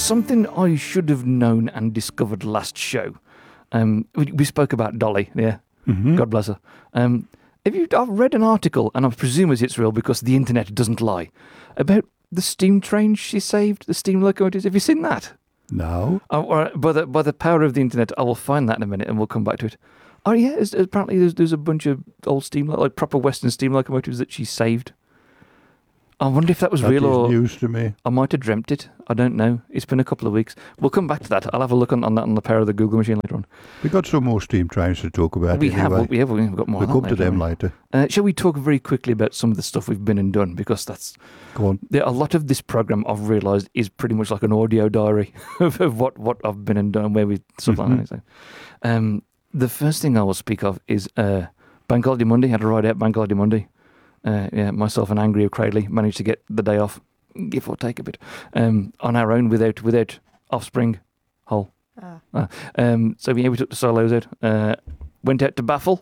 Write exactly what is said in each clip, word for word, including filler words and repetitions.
something I should have known and discovered last show. Um, we, we spoke about Dolly, yeah. Mm-hmm. God bless her. Um, have you? I've read an article, and I presume it's real because the internet doesn't lie, about the steam train she saved, the steam locomotives. Have you seen that? No. Oh, all right, by the by the power of the internet, I will find that in a minute, and we'll come back to it. Oh yeah, it's, apparently there's there's a bunch of old steam like proper Western steam locomotives that she saved. I wonder if that was that real is or news to me. I might have dreamt it. I don't know. It's been a couple of weeks. We'll come back to that. I'll have a look on, on that on the power of the Google machine later on. We got some more steam trains to talk about. We anyway. have. We have. We've got more. We'll come to them later. Uh, shall we talk very quickly about some of the stuff we've been and done? Because that's Go on. there, a lot of this program I've realised is pretty much like an audio diary of, of what, what I've been and done, where we stuff Mm-hmm. like that. So, um, the first thing I will speak of is uh, Bank Holiday Monday. Had a ride out Bank Holiday Monday. Uh, yeah, myself and Angry of Cradley managed to get the day off, give or take a bit, um, on our own without without offspring. Hull. Ah. Uh, um, so yeah, we took the solos out. Uh, went out to Baffle,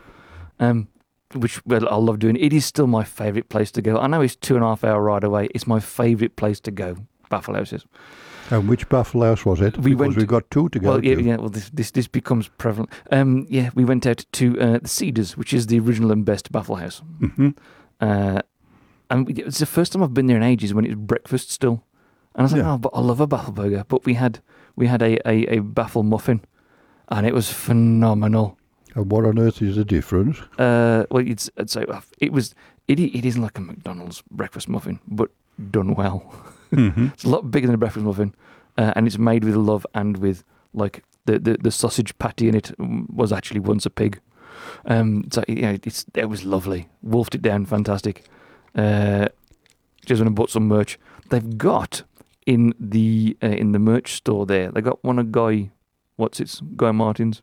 um, which well I love doing. It is still my favourite place to go. I know it's two and a half hour ride away. It's my favourite place to go. Baffle House is. And which Baffle House was it? We because went- we got two to go Well, yeah, to. yeah. Well, this this this becomes prevalent. Um, yeah, we went out to uh, the Cedars, which is the original and best Baffle House. Mm-hmm. Uh, and we- it's the first time I've been there in ages when it was breakfast still. And I was like, Yeah. oh, but I love a baffle burger. But we had we had a, a, a baffle muffin, and it was phenomenal. And what on earth is the difference? Uh, well, it's, it's so it was it it isn't like a McDonald's breakfast muffin, but done well. Mm-hmm. It's a lot bigger than a breakfast muffin, uh, and it's made with love and with like the, the, the sausage patty in it was actually once a pig. Um, so yeah, it's it was lovely. Wolfed it down, fantastic. Uh, just went and bought some merch. They've got in the uh, in the merch store there. They got one of Guy, what's it's Guy Martin's,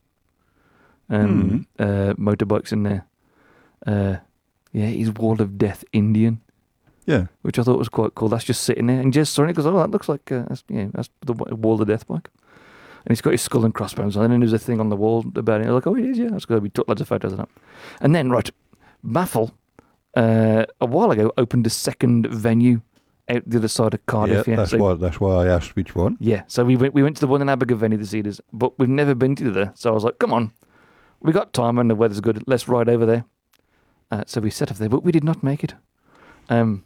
um, uh, motorbikes in there. Uh, yeah, he's Wall of Death Indian, Yeah. which I thought was quite cool. That's just sitting there, and just saw it because oh, that looks like uh, that's, yeah, that's the wa- Wall of Death bike. And he's got his skull and crossbones on, and then there's a thing on the wall about it. I was like, oh, it is, yeah, that's good. We took loads of photos of that. And then, right, Baffle, uh, a while ago, opened a second venue out the other side of Yeah, Cardiff. Yeah, that's so, why that's why I asked which one. yeah, so we went we went to the one in Abergavenny, the Cedars, but we've never been to the other. So I was like, come on, we got time and the weather's good. Let's ride over there. Uh, so we set off there, but we did not make it. Um,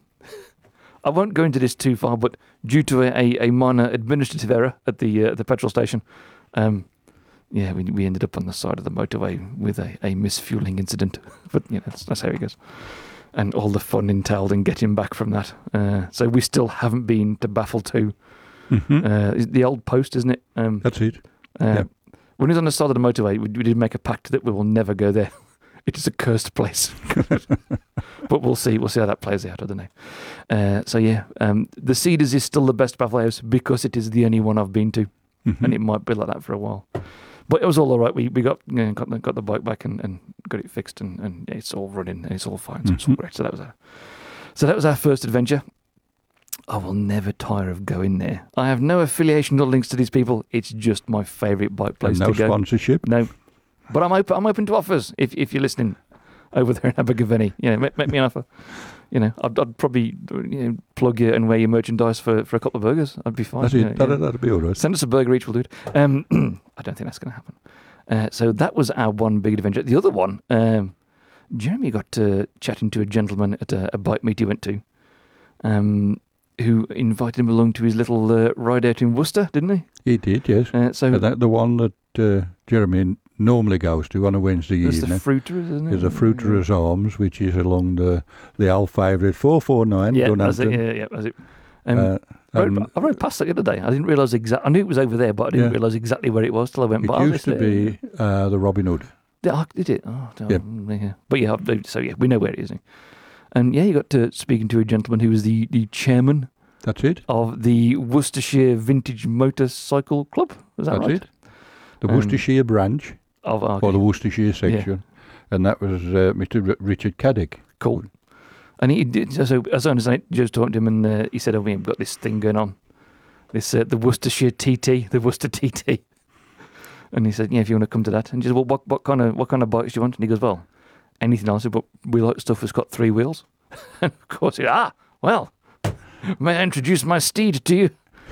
I won't go into this too far, but due to a, a, a minor administrative error at the uh, the petrol station, um, yeah, we we ended up on the side of the motorway with a, a misfueling incident. But you know, that's, that's how it goes. And all the fun entailed in getting back from that. Uh, so we still haven't been to Baffle two. Mm-hmm. Uh, it's the old post, isn't it? Um, That's it. uh, yeah. When it was on the side of the motorway, we, we did make a pact that we will never go there. It is a cursed place. But we'll see. We'll see how that plays out. I don't know. Uh, so yeah, um, the Cedars is still the best Baffle House because it is the only one I've been to, Mhm. and it might be like that for a while. But it was all alright. We we got you know, got the, got the bike back and, and got it fixed, and, and it's all running and it's all fine. So it's all Mhm. great. So that was our, so that was our first adventure. I will never tire of going there. I have no affiliation or links to these people. It's just my favourite bike place And no to go. sponsorship. No, but I'm open. I'm open to offers if if you're listening over there in Abergavenny. You know, make, make me an offer. You know, I'd, I'd probably you know, plug you and wear your merchandise for, for a couple of burgers. I'd be fine. That's you it. know, That, yeah. That'd be all right. Send us a burger each. We'll do it. Um, I don't think that's going to happen. Uh, so that was our one big adventure. The other one, um, Jeremy got to chatting to a gentleman at a, a bike meet he went to, um, who invited him along to his little uh, ride out in Worcester, didn't he? He did, yes. Uh, so Uh, that, the one that uh, Jeremy normally goes to on a Wednesday there's the evening Fruiterers, isn't it? is the Fruiterers Arms, which is along the the old favourite four four nine. Yeah, that's it. Dunhampton. Yeah, yeah, that's it. Um, Uh, I rode, and I rode past that the other day. I didn't realise exactly. I knew it was over there, but I didn't Yeah. realise exactly where it was till I went it by. used to be uh, the Robin Hood. Did, oh, did it? Oh, don't- Yep. yeah. But yeah, so yeah, we know where it is. And yeah, you got to speaking to a gentleman who was the, the chairman That's it. of the Worcestershire Vintage Motorcycle Club. Is that That's right? it. The Um, Worcestershire branch, Of, oh, okay. or the Worcestershire section. And that was uh, Mister R- Richard Caddick. Cool. And he did, so as I understand it, Joe's talking to him and uh, he said, oh, we've got this thing going on. This, uh, the Worcestershire T T, the Worcester T T. And he said, yeah, if you want to come to that. And he said, well, what, what kind of what kind of bikes do you want? And he goes, well, anything else, but we like stuff that's got three wheels. And of course, he, ah, well, may I introduce my steed to you?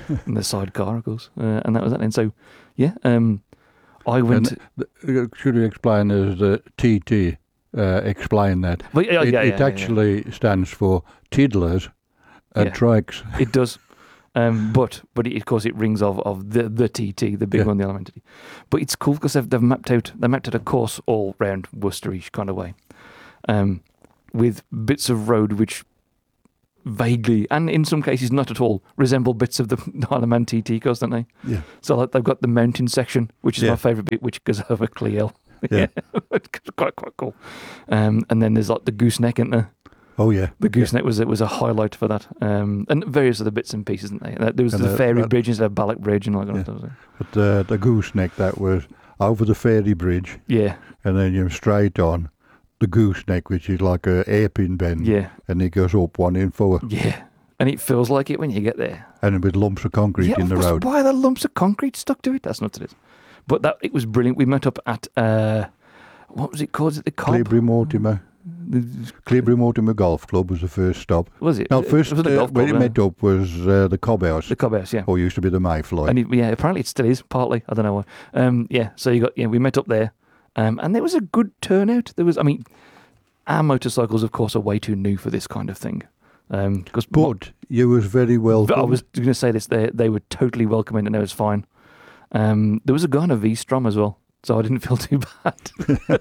in the sidecar, of course. Uh, and that was that. And so, yeah, um, I went. And the, should we explain as the T T? Uh, explain that. Well, yeah, it yeah, it yeah, actually yeah. stands for Tiddlers and Yeah. Trikes. It does. Um, but but it, of course it rings of, of the the T T, the big Yeah. one, the Elementary. But it's cool because they've, they've mapped out they mapped out a course all round Worcesterish kind of way, um, with bits of road which vaguely and in some cases not at all resemble bits of the Isle of Man T T course, don't they? Yeah. So like they've got the mountain section, which is Yeah. my favourite bit, which goes over Cleal. Yeah. It's quite quite cool. Um, and then there's like the gooseneck, isn't there? Oh yeah. The gooseneck was was a highlight for that, um, and various other bits and pieces, didn't they? Uh, There was And the the- ferry that- bridge instead of Ballock Bridge and all that kind Yeah. of stuff. But uh, the gooseneck, that was over the ferry bridge, Yeah, and then you're straight on the gooseneck, which is like a hairpin bend, yeah, and it goes up one in four, yeah. And it feels like it when you get there. and with lumps of concrete yeah, in the what's- road. Why are the lumps of concrete stuck to it? That's not it is. But that it was brilliant. We met up at uh, what was it called? Is it the Cobb? Cleobury Mortimer, The- Cleobury Mortimer Golf Club was the first stop. Was it? No, Was it- first was it the uh, golf where club, it yeah? met up was uh, the Cobb House, The Cobb House, yeah. or used to be the Mayfly. And it, yeah, apparently it still is partly. I don't know why. Um, yeah, so you got yeah, we met up there, um, and there was a good turnout. There was, I mean, our motorcycles, of course, are way too new for this kind of thing. Um, because But you was very well. I was going to say this. They they were totally welcoming, and it was fine. Um, there was a guy on a V-Strom as well, so I didn't feel too bad.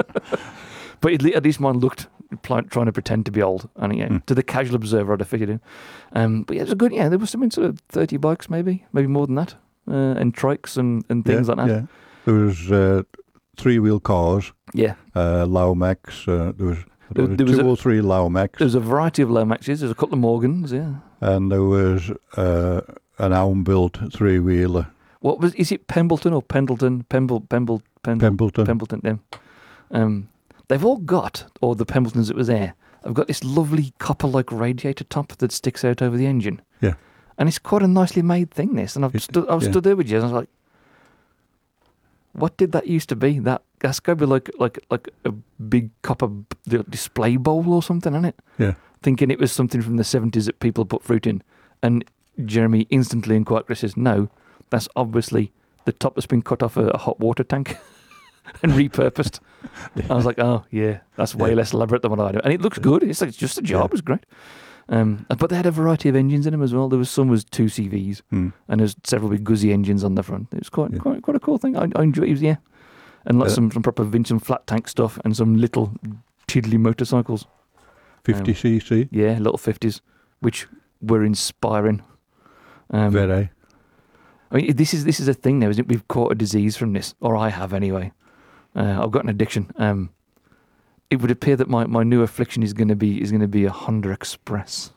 But at le- at least mine looked pl- trying to pretend to be old, and yeah, Mm. to the casual observer, I'd have figured in. Um, but yeah, it was a good. Yeah, there was something sort of thirty bikes, maybe, maybe more than that, uh, and trikes and, and things yeah, like that. Yeah, there was uh, three wheel cars, Yeah, uh, Lomax. Uh, there was, There- there was there was two a- or three Lomax, there's a variety of Lomaxes. There's a couple of Morgans. Yeah. and there was uh, an Elm built three wheeler, What was? Is it Pembleton or Pendleton? Pemble, Pemble, Pemble, Pembleton. Pembleton. Them. Um, they've all got, or the Pembletons that was there. I've got this lovely copper-like radiator top that sticks out over the engine. Yeah. And it's quite a nicely made thing. This, and I've It- stood, I was yeah. stood there with you, and I was like, "What did that used to be? That that's got to be like like like a big copper b- display bowl or something, isn't it?" Yeah. Thinking it was something from the seventies that people put fruit in, and Jeremy instantly and quite says, "No, that's obviously the top that's been cut off a, a hot water tank and repurposed." I was like, "Oh yeah, that's way Yeah. less elaborate than what I do," and it looks good. It's like it's just a job. Yeah. It was great. Um, but they had a variety of engines in them as well. There was some was two C Vs, Hmm. and there's several big Guzzi engines on the front. It was quite Yeah. quite quite a cool thing. I, I enjoyed it. Yeah, and like Uh, some some proper Vincent flat tank stuff, and some little tiddly motorcycles. fifty c c. Yeah, little fifties, which were inspiring. Um, Very. I mean, this is this is a thing now, isn't it? We've caught a disease from this, or I have anyway. Uh, I've got an addiction. Um, it would appear that my, my new affliction is going to be is going to be a Honda Express.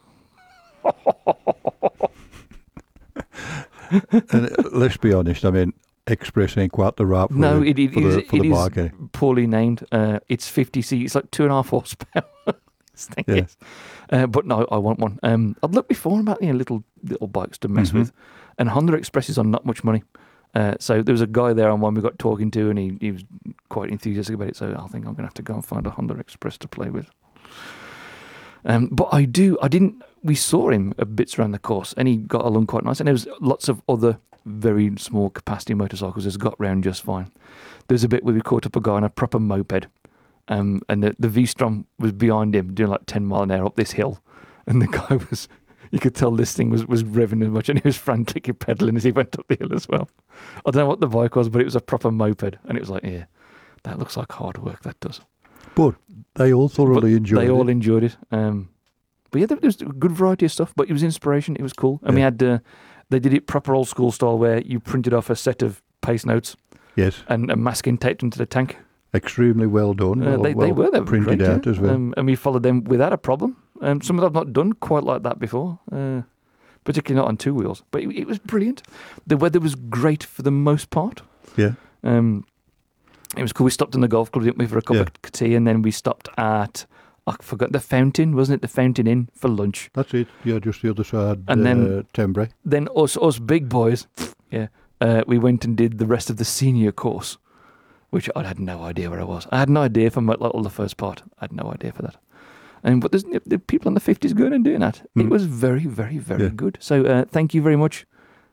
And uh, let's be honest. I mean, Express ain't quite the right for No, the, it, it for is the, for it the is bike, eh? poorly named. Uh, it's fifty c. It's like two and a half horsepower. This thing Yeah. is. Uh, but no, I want one. Um, I'd looked before about you know, little little bikes to mess Mhm. with, and Honda Express is on not much money. Uh, so there was a guy there on one we got talking to, and he, he was quite enthusiastic about it. So I think I'm going to have to go and find a Honda Express to play with. Um, but I do, I didn't. We saw him a bits around the course, and he got along quite nice. And there was lots of other very small capacity motorcycles that's got round just fine. There's a bit where we caught up a guy on a proper moped, um, and the, the V-Strom was behind him doing like ten mile an hour up this hill, and the guy was. You could tell this thing was, was revving as much, and he was frantically pedalling as he went up the hill as well. I don't know what the bike was, but it was a proper moped, and it was like, yeah, that looks like hard work. That does. But they all thoroughly But enjoyed they it. all enjoyed it. Um, but yeah, there there was a good variety of stuff. But it was inspiration. It was cool, and we Yeah. had uh, they did it proper old school style, where you printed off a set of pace notes Yes, and a masking taped them to the tank. extremely well done. Uh, well, they, well they were they were printed great, out yeah. as well. Um, and we followed them without a problem. Um, some of them I've not done quite like that before, uh, particularly not on two wheels. But it, it was brilliant. The weather was great for the most part. Yeah. Um, it was cool. We stopped in the golf club, didn't we, for a cup Yeah. of tea, and then we stopped at I forgot the Fountain, wasn't it? The Fountain Inn for lunch. That's it. Yeah, just the other side. And uh, then- Tembray. Then us us big boys, yeah, uh, we went and did the rest of the senior course, which I had no idea where I was. I had no idea for my, like, all the first part. I had no idea for that. And but there's the people in the fifties going and doing that. It Mm. was very, very, very Yeah. good. So uh, thank you very much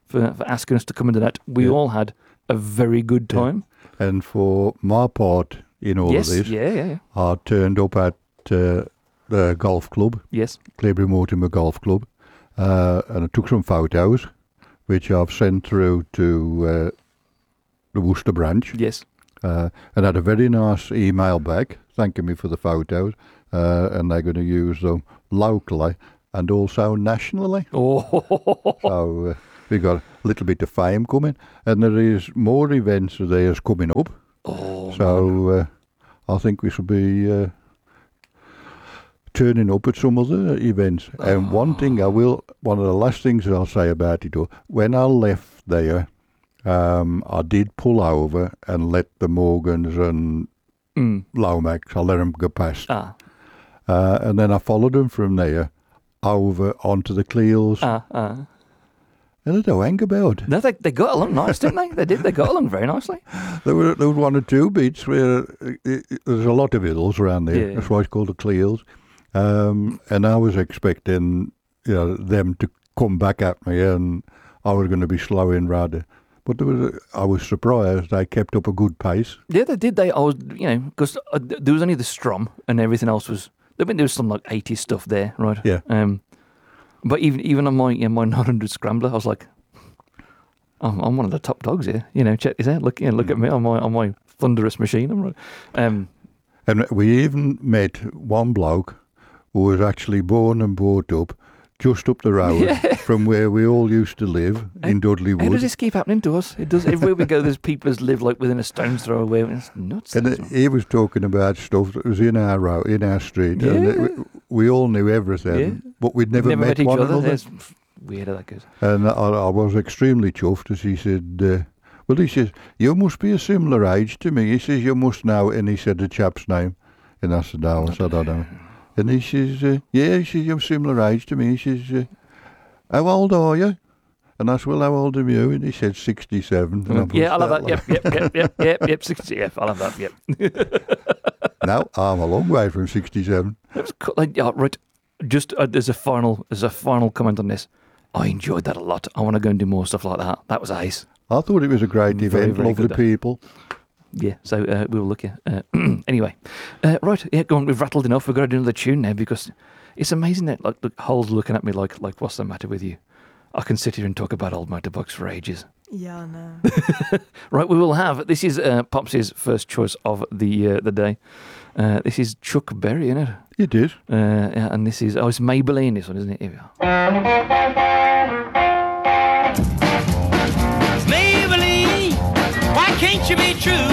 for, for asking us to come into that. We Yeah. all had a very good Yeah. time. And for my part in all yes, of this, yeah, yeah, yeah. I turned up at uh, the golf club, Yes. Cleobury Mortimer Golf Club, uh, and I took some photos, which I've sent through to uh, the Worcester branch, Yes. uh, and had a very nice email back thanking me for the photos, uh, and they're going to use them locally and also nationally. Oh, So uh, we got a little bit of fame coming, and there is more events of theirs coming up. oh, So uh, I think we should be uh, turning up at some other events. And one thing I will, one of the last things I'll say about it all, when I left there, um, I did pull over and let the Morgans and mm. Lomax, I let them go past. ah, Uh, and then I followed them from there over onto the Cleels. ah, ah. And I don't hang about. No, they they got along nice, didn't they? They did. They got along very nicely. There were there was one or two beats where uh, it, it, there's a lot of hills around there. Yeah. That's why it's called the Cleels. Um, and I was expecting, you know, them to come back at me, and I was going to be slowing rather. But there was a, I was surprised they kept up a good pace. Yeah, they did. They, I was, you know, because uh, there was only the Strom and everything else was. I mean, there was some like eighties stuff there, right? Yeah. Um, but even even on my yeah, my nine hundred Scrambler, I was like, I'm, I'm one of the top dogs here. You know, check this out. Look, yeah, look at me on my on my thunderous machine. I'm right. Um, And we even met one bloke who was actually born and brought up just up the road Yeah. from where we all used to live in Dudley how does Wood. this keep happening to us? It does. Everywhere we go, there's people that live like within a stone's throw away. It's nuts. And that's uh, he was talking about stuff that was in our road, in our street, and Yeah. it, we, we all knew everything, Yeah. but we'd never, Never met, each one other. another. It's weird how that goes. And I, I was extremely chuffed as he said, uh, well, he says, you must be a similar age to me. He says, you must know, and he said the chap's name. And I said, no, I said, I don't. And he says, uh, yeah, he says, you're similar age to me. He says, uh, how old are you? And I said, well, how old are you? And he said, sixty-seven. And I Mm. Yeah, I'll have burst that. out Yep, yep, yep, yep, yep, yep. sixty. Yep, I'll have that. Yep. laughing. No, I'm a long way from sixty-seven. That was cool. Like, yeah, right. Just uh, there's a final, there's a final comment on this. I enjoyed that a lot. I want to go and do more stuff like that. That was ace. I thought it was a great Very, event, very lovely good. people. Yeah. So uh, we will look at. Uh, anyway, uh, right. Yeah, go on. We've rattled enough. We've got to do another tune now because it's amazing that like the Hull's looking at me like like what's the matter with you? I can sit here and talk about old motorbikes for ages. Yeah, no. Right, we will have. This is uh, Popsy's first choice of the uh, the day. Uh, this is Chuck Berry, isn't it? It is. Uh, yeah, and this is oh, it's Maybelline. This one, isn't it? Here we are. Maybelline, why can't you be true?